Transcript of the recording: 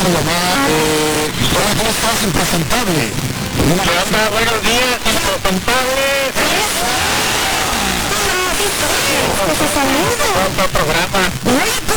se llama Hola, ¿cómo estás? Impresentable. Hola, buenos días, impresentable. ¿Qué es esa mierda? Otro programa.